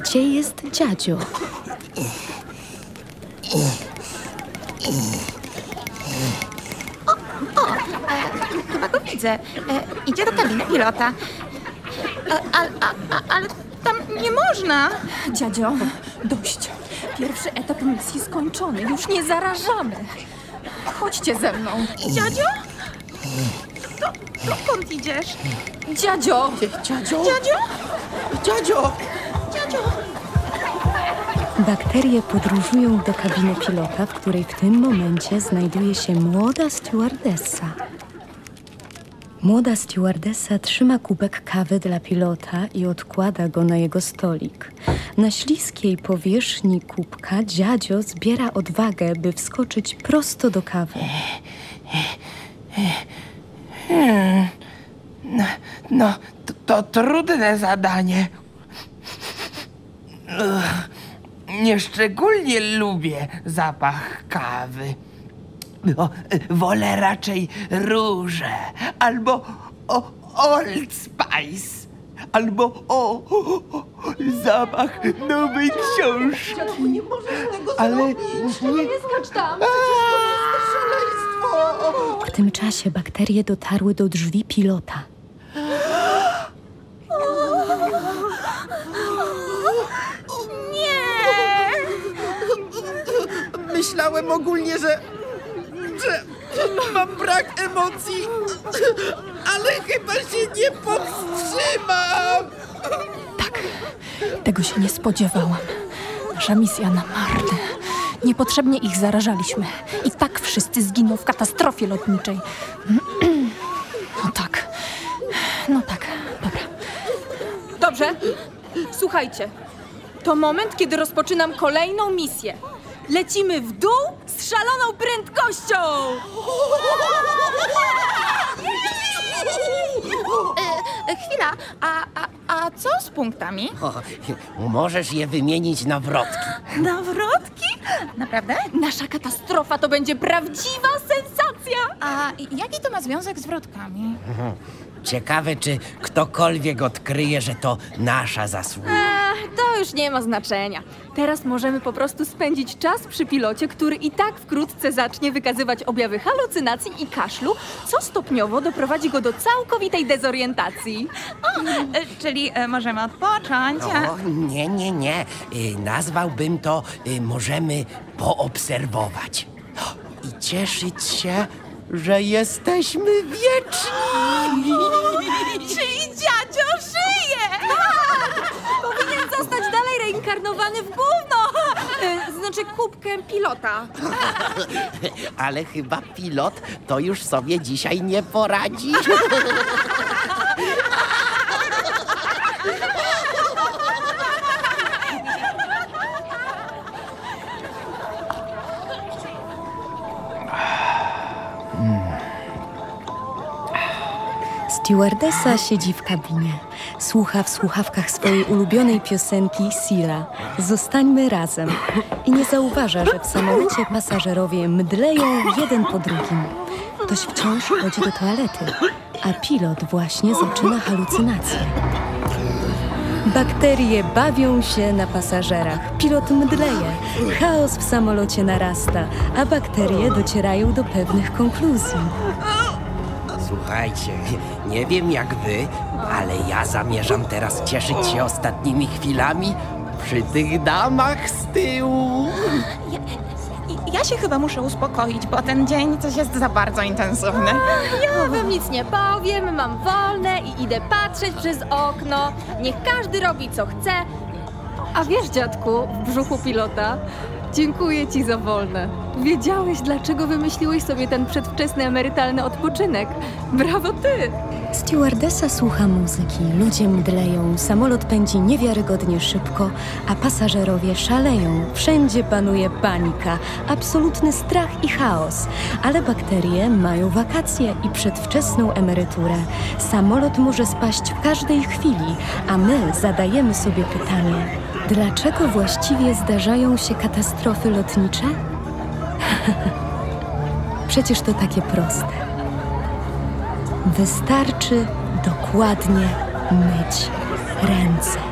Gdzie jest dziadzio? Chyba go widzę. Idzie do kabiny pilota. Ale tam nie można. Dziadzio, dość. Pierwszy etap misji skończony. Już nie zarażamy. Chodźcie ze mną. Dziadzio? Dokąd idziesz? Dziadzio! Dziadzio? Dziadzio? Dziadzio! Dziadzio? Bakterie podróżują do kabiny pilota, w której w tym momencie znajduje się młoda stewardessa. Młoda stewardessa trzyma kubek kawy dla pilota i odkłada go na jego stolik. Na śliskiej powierzchni kubka dziadzio zbiera odwagę, by wskoczyć prosto do kawy. No, to trudne zadanie. Nieszczególnie lubię zapach kawy. No, wolę raczej róże, albo Old Spice, albo zapach nowej książki. Nie możesz tego Ale zrobić! nie... Nie skacz tam! Przecież to jest szaleństwo! W tym czasie bakterie dotarły do drzwi pilota. Myślałem ogólnie, że mam brak emocji, ale chyba się nie powstrzymam! Tak, tego się nie spodziewałam. Nasza misja na marne. Niepotrzebnie ich zarażaliśmy. I tak wszyscy zginą w katastrofie lotniczej. No tak, dobra. Dobrze, słuchajcie. To moment, kiedy rozpoczynam kolejną misję. Lecimy w dół z szaloną prędkością! Chwila, a co z punktami? Możesz je wymienić na wrotki. Nawrotki? Naprawdę? Nasza katastrofa to będzie prawdziwa sensacja! A jaki to ma związek z wrotkami? Ciekawe, czy ktokolwiek odkryje, że to nasza zasługa. To już nie ma znaczenia. Teraz możemy po prostu spędzić czas przy pilocie, który i tak wkrótce zacznie wykazywać objawy halucynacji i kaszlu, co stopniowo doprowadzi go do całkowitej dezorientacji. Czyli możemy odpocząć. O, nie. Nazwałbym to możemy poobserwować. I cieszyć się, że jesteśmy wieczni. Czyli dziadzio żyje! Powinien zostać dalej reinkarnowany w gówno! Znaczy kubkiem pilota. Ale chyba pilot to już sobie dzisiaj nie poradzi. Stewardessa siedzi w kabinie. Słucha w słuchawkach swojej ulubionej piosenki Sila. Zostańmy razem. I nie zauważa, że w samolocie pasażerowie mdleją jeden po drugim. Ktoś wciąż chodzi do toalety, a pilot właśnie zaczyna halucynacje. Bakterie bawią się na pasażerach. Pilot mdleje. Chaos w samolocie narasta, a bakterie docierają do pewnych konkluzji. Słuchajcie, nie wiem jak wy, ale ja zamierzam teraz cieszyć się ostatnimi chwilami przy tych damach z tyłu. Ja się chyba muszę uspokoić, bo ten dzień coś jest za bardzo intensywny. Ja wam nic nie powiem, mam wolne i idę patrzeć przez okno. Niech każdy robi co chce. A wiesz, dziadku, w brzuchu pilota, dziękuję ci za wolne. Wiedziałeś, dlaczego wymyśliłeś sobie ten przedwczesny emerytalny odpoczynek. Brawo ty! Stewardessa słucha muzyki, ludzie mdleją, samolot pędzi niewiarygodnie szybko, a pasażerowie szaleją. Wszędzie panuje panika, absolutny strach i chaos. Ale bakterie mają wakacje i przedwczesną emeryturę. Samolot może spaść w każdej chwili, a my zadajemy sobie pytanie, dlaczego właściwie zdarzają się katastrofy lotnicze? Przecież to takie proste. Wystarczy dokładnie myć ręce.